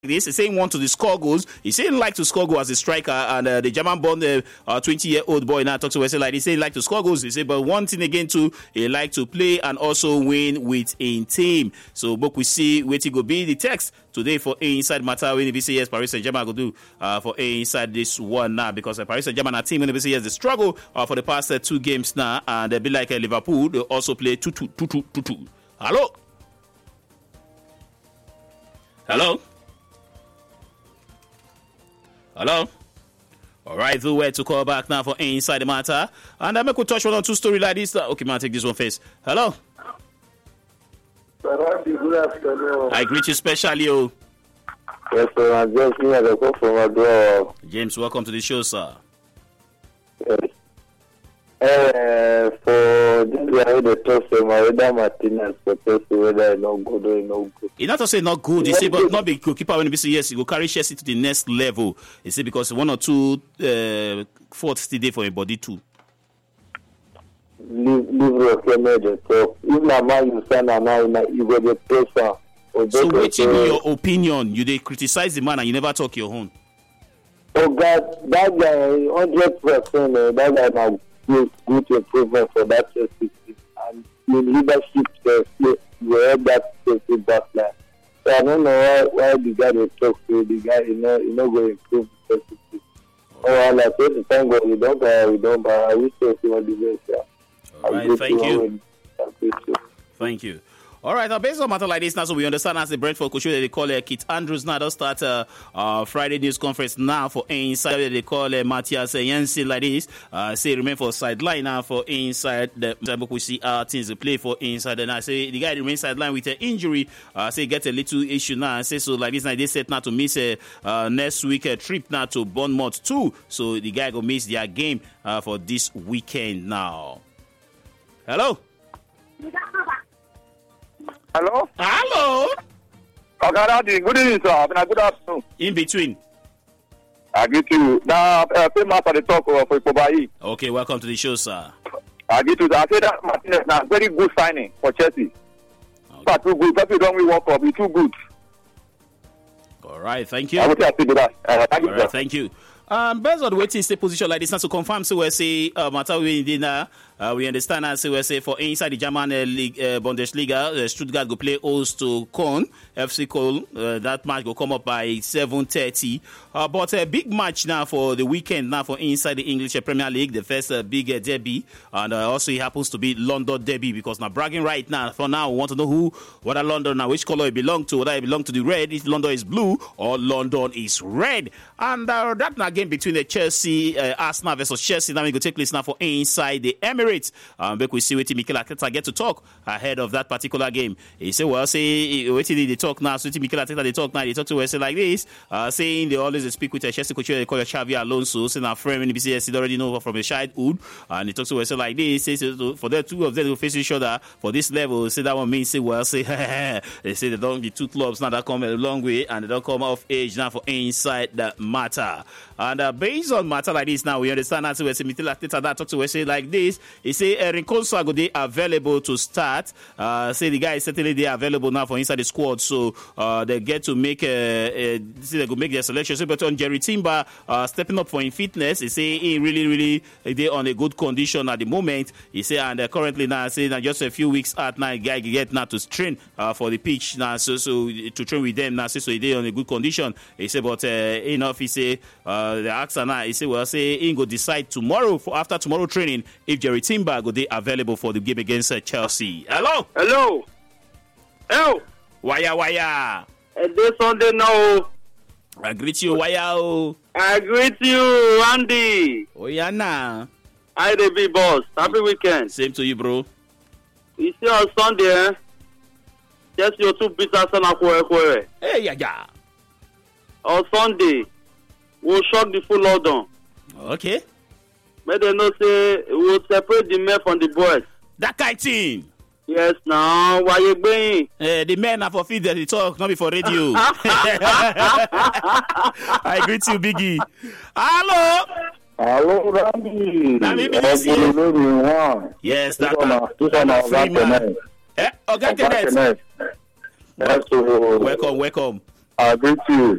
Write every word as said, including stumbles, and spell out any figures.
this. He's saying want to score goals. He's saying like to score goals as a striker, and uh, the German-born uh, uh, twenty-year-old boy now talks to us like he say like to score goals. He say, but one thing again too, he like to play and also win with a team. So, but we see where to go be the text today for A Inside Matter when we say yes, Paris Saint-Germain go do uh, for A Inside this one now because uh, Paris Saint-Germain are team when we say yes, the struggle uh, for the past uh, two games now, and they be like uh, Liverpool. They also play two two two two two two. Hello, hello. Hello? All right, the way to call back now for Inside the Matter. And I make a touch one or two story like this. Okay, man, take this one first. Hello? Good afternoon. I greet you specially, oh. Yes, sir. I'm just me at the call from my door. James, welcome to the show, sir. Yes. Uh, for this guy, the talk from Marida Martinez, for test whether it's not good or not good. It's not to say not good. He say, but not be goalkeeper when he say yes, he go carry Chelsea to the next level. He say because one or two uh, faults today for a body too. Leave, leave your camera the talk. If my man you send a man, you go the pressure. So wait in your opinion, you they criticize the man and you never talk your own. Oh God, that guy, hundred percent, that guy now. Good, good improvement for that Chelsea team, and in leadership, uh, we have that Chelsea back line. So I don't know why, why the guy they talk to the guy, you know, you know, going to improve the Chelsea team. Oh, well, I said to thank God we don't buy, we don't buy. I wish Chelsea was the best. Yeah. All right, thank you. you. Thank you. All right, now based on matter like this now, so we understand as the Brentford coach, they call uh, Kit Andrews now. They'll start uh, uh, Friday news conference now for Inside. They call uh, Matthias Jensen like this. Uh, say remain for sideline now for Inside. The book we see our teams to play for Inside. And I say the guy remain sideline with an injury. Uh, say get a little issue now. I say so like this now they set now to miss a uh, next week a trip now to Bournemouth too. So the guy go miss their game uh, for this weekend now. Hello. Hello? Hello? Okay, good evening, sir. Good afternoon. In between. I get you. Now, uh, famous for the talk uh, for Kobai. Okay, welcome to the show, sir. I get you. I say that Martinez now very good signing for Chelsea. Okay. But too good. But we don't we work for. Be too good. All right, thank you. I will say that. Uh, thank All you, right, sir. thank you. Um, based on the waiting stay position like this, now to confirm, so we say, uh, matter we dinner, uh, we understand, and so we say for inside the German uh, league, uh, Bundesliga, uh, Stuttgart go play host to Köln, F C Köln. Uh, that match will come up by seven thirty. Uh, but a big match now for the weekend now for inside the English Premier League, the first uh, big uh, derby, and uh, also it happens to be London derby because now bragging right now. For now, we want to know who, whether London now which color it belong to, whether it belong to the red, if London is blue or London is red, and uh, that now game between the Chelsea, uh, Arsenal versus Chelsea. Now we go take place now for inside the Emirates. Um, but we see what Mikel Arteta get to talk ahead of that particular game. He say, well, say what did they talk now? So Mikel Arteta they talk now. They talk to us like this, uh, saying they always speak with a Chelsea coach. They call it Xavi Alonso. Saying our friend in the B C S he already know from a childhood, and he talks to us like this. Says for the two of them to face each other for this level. Say that one means say well, say they say they don't be two clubs now that come a long way and they don't come off age now for inside the matter. And uh, based on matter like this now, we understand that we say Mikel Arteta that talk to us say like this. He say Erin Konsa go they available to start. Uh, say the guy is certainly they available now for inside the squad, so uh, they get to make a, a see they go make their selection. So, but on Jerry Timber uh, stepping up for his fitness, he say he really really they on a good condition at the moment. He say and uh, currently now say now just a few weeks out now, guy get now to train uh, for the pitch now, so so to train with them now. So, so they on a good condition. He say but uh, enough. He say. Uh, Uh, the asker now, he say, well, say, he go decide tomorrow, for after tomorrow training, if Jerry Timber go they available for the game against uh, Chelsea. Hello? Hello? Hello? Waya, waya. And this Sunday now. I greet you, waya, oh. I greet you, Andy. Oh, yeah, nah. Hi, the big boss. Happy weekend. Same to you, bro. You see on Sunday, eh? Just your two bitters on a Hey, yeah, yeah. On Sunday. We'll shock the full London. Okay. But they know say we'll separate the men from the boys. That kind of thing. Yes, now why you going? Uh, the men are for feed the talk, not before radio. I greet you, Biggie. Hello. Hello, Randy. Now maybe this is one. Yes, that is free man. Eh, okay, Kenneth. Welcome, welcome, welcome. I greet you.